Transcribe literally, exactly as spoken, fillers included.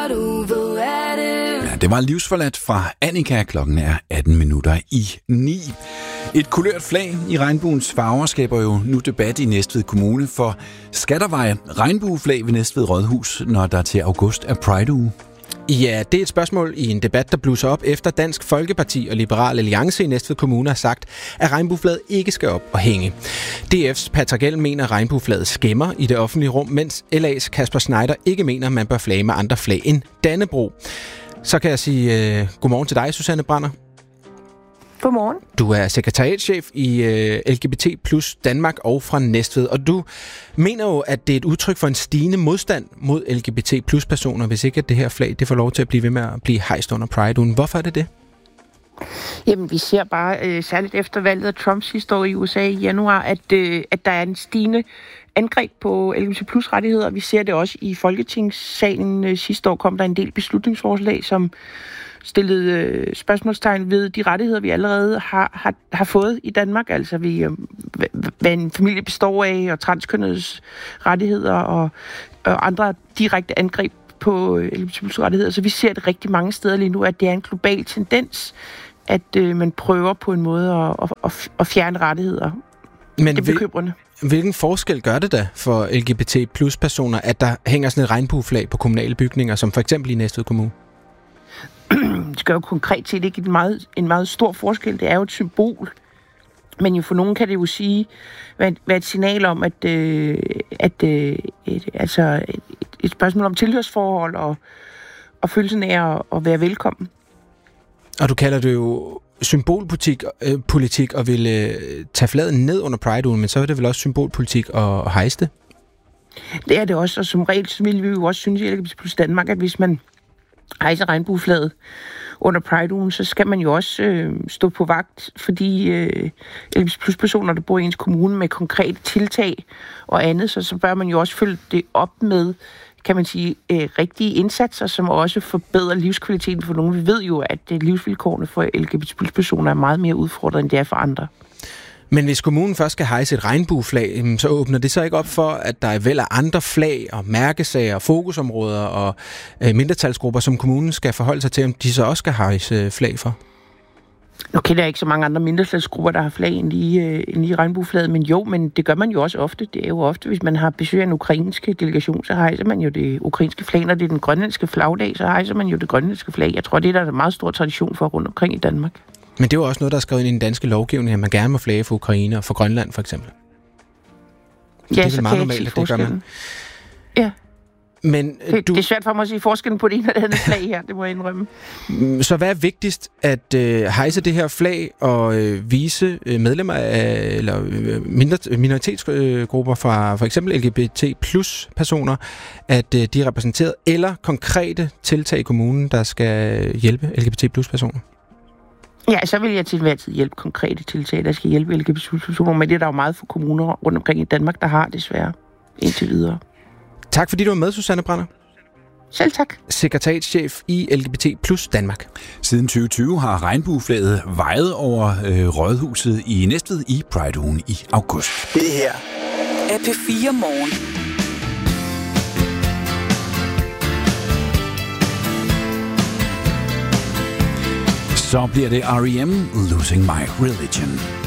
Ja, det var livsforladt fra Annika. Klokken er atten minutter i ni. Et kulørt flag i regnbuens farver skaber jo nu debat i Næstved Kommune, for skal der være regnbueflag ved Næstved Rådhus, når der til august er Pride-uge? Ja, det er et spørgsmål i en debat, der blusser op efter Dansk Folkeparti og Liberal Alliance i Næstved Kommune har sagt, at regnbueflaget ikke skal op og hænge. D F's Patrick Elm mener, at regnbueflaget skæmmer i det offentlige rum, mens L A's Kasper Schneider ikke mener, at man bør flage med andre flag end Dannebrog. Så kan jeg sige uh, godmorgen til dig, Susanne Brander. Godmorgen. Du er sekretariatschef i uh, L G B T plus Danmark og fra Næstved, og du mener jo, at det er et udtryk for en stigende modstand mod L G B T plus personer, hvis ikke at det her flag det får lov til at blive ved med at blive hejst under Pride-ugen. Hvorfor er det det? Jamen, vi ser bare, øh, særligt efter valget af Trump sidste år i U S A i januar, at, øh, at der er en stigende angreb på L G B T plus rettigheder. Vi ser det også i Folketingssalen. Øh, sidste år kom der en del beslutningsforslag, som stillede øh, spørgsmålstegn ved de rettigheder, vi allerede har, har, har fået i Danmark. Altså, vi, øh, hvad en familie består af, og transkønnedes rettigheder, og, og andre direkte angreb på L G B T plus rettigheder. Så vi ser det rigtig mange steder lige nu, at det er en global tendens, at øh, man prøver på en måde at, at, at fjerne rettigheder. Men det er bekymrende. Hvilken forskel gør det da for L G B T plus personer, at der hænger sådan et regnbueflag på kommunale bygninger, som for eksempel i Næstved Kommune? Det gør jo konkret set ikke en meget, en meget stor forskel. Det er jo et symbol. Men jo for nogen kan det jo sige, være, være et signal om, at, øh, at øh, et, altså et, et spørgsmål om tilhørsforhold og, og følelsen af at, at være velkommen. Og du kalder det jo symbolpolitik øh, politik og vil øh, tage flaget ned under Pride-ugen, men så er det vel også symbolpolitik at, at hejse det? Det er det også, og som regel så vil vi jo også synes i L G B T plus Danmark, at hvis man hejser regnbueflaget under Pride-ugen, så skal man jo også øh, stå på vagt, fordi øh, L G B T plus personer, der bor i ens kommune med konkrete tiltag og andet, så, så bør man jo også følge det op med, kan man sige, øh, rigtige indsatser, som også forbedrer livskvaliteten for nogen. Vi ved jo, at øh, livsvilkårene for L G B T plus personer er meget mere udfordret, end det er for andre. Men hvis kommunen først skal hejse et regnbueflag, så åbner det så ikke op for, at der er vel af andre flag og mærkesager, fokusområder og øh, mindretalsgrupper, som kommunen skal forholde sig til, om de så også skal hejse flag for? Nu kender jeg ikke så mange andre mindretalsgrupper, der har flag end lige, øh, end lige regnbueflaget, men jo, men det gør man jo også ofte. Det er jo ofte, hvis man har besøg af en ukrainske delegation, så hejser man jo det ukrainske flag. Når det er den grønlandske flagdag, så hejser man jo det grønlandske flag. Jeg tror, det er der er en meget stor tradition for rundt omkring i Danmark. Men det er jo også noget, der er skrevet ind i den danske lovgivning, at man gerne må flage for Ukraine og for Grønland, for eksempel. Ja, det er så meget normalt, at det gør man. Ja. Men, det, du... det er svært for mig at sige forskellen på det ene og det andet flag her, det må jeg indrømme. Så hvad er vigtigst? At øh, hejse det her flag og øh, vise øh, medlemmer af eller, øh, mindre, minoritetsgrupper fra for eksempel L G B T plus personer, at øh, de er repræsenteret, eller konkrete tiltag i kommunen, der skal hjælpe L G B T plus personer? Ja, så vil jeg til enhver tid hjælpe konkrete tiltag, der skal hjælpe L G B T plus personer, men det er der jo meget for kommuner rundt omkring i Danmark, der har desværre indtil videre. Tak fordi du var med, Susanne Brander. Selv tak. Sekretariatschef i L G B T plus Danmark. Siden tyve tyve har regnbueflaget vejet over øh, Rådhuset i Næstved i Pride-ugen i august. Det her er P fire Morgen. Så bliver det R E M, Losing My Religion.